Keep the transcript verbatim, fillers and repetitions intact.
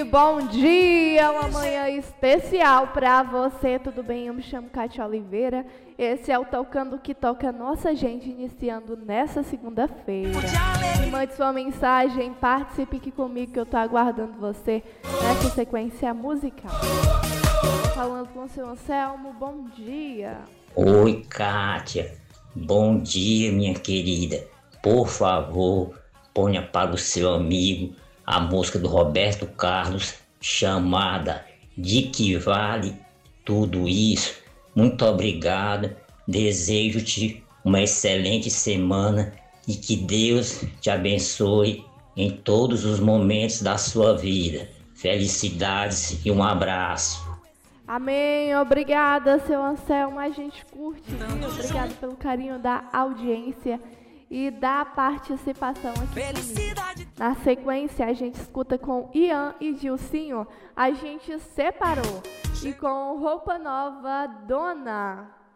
Bom dia, uma manhã especial pra você, tudo bem? Eu me chamo Cátia Oliveira, esse é o Tocando que Toca Nossa Gente, iniciando nessa segunda-feira. Me mande sua mensagem, participe aqui comigo que eu tô aguardando você nessa sequência musical. Falando com o seu Anselmo, bom dia. Oi, Kátia, bom dia, minha querida. Por favor, ponha para o seu amigo a música do Roberto Carlos, chamada De Que Vale Tudo Isso. Muito obrigado, desejo-te uma excelente semana e que Deus te abençoe em todos os momentos da sua vida. Felicidades e um abraço. Amém, obrigada, seu Anselmo, a gente curte, viu? Obrigada pelo carinho da audiência e da participação aqui comigo. Na sequência, a gente escuta com Ian e Gilcinho, A Gente Separou, e com Roupa Nova, Dona.